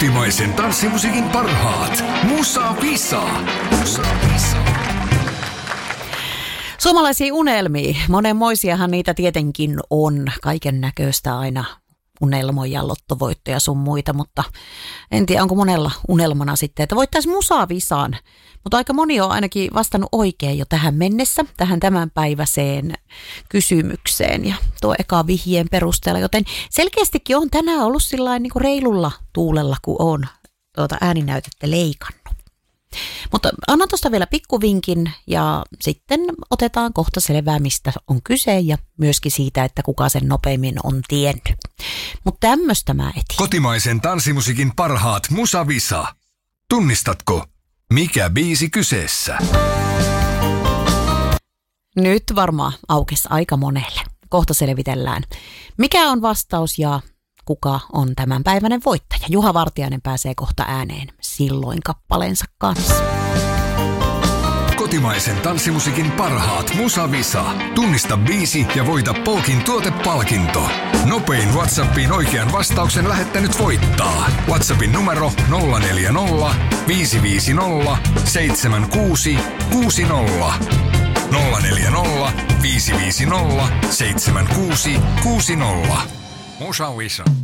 Kotimaisen tanssimusiikin parhaat. Musa Visa. Suomalaisia unelmia. Monenmoisiahan niitä tietenkin on. Kaiken näköistä aina unelmoja, lottovoittoja sun muita, mutta en tiedä onko monella unelmana sitten, että voittaisi Musa Visan. Mutta aika moni on ainakin vastannut oikein jo tähän mennessä, tähän tämänpäiväiseen kysymykseen ja tuo eka vihjeen perusteella. Joten selkeästikin on tänään ollut sillain niin kuin reilulla tuulella, kun on ääninäytettä leikannut. Mutta annan tuosta vielä pikkuvinkin ja sitten otetaan kohta selvää, mistä on kyse ja myöskin siitä, että kuka sen nopeimmin on tiennyt. Mutta tämmöistä mä etin. Kotimaisen tanssimusiikin parhaat Musa Visa. Tunnistatko, mikä biisi kyseessä? Nyt varmaan aukesi aika monelle. Kohta selvitellään, mikä on vastaus ja kuka on tämänpäiväinen voittaja. Juha Vartiainen pääsee kohta ääneen Silloin kappaleensa kanssa. Kotimaisen tanssimusiikin parhaat Musa Visa. Tunnista biisi ja voita Polkin tuotepalkinto. Nopein WhatsAppiin oikean vastauksen lähettänyt voittaa. WhatsAppin numero 040 550 7660. 040 550 7660. Musa Visa.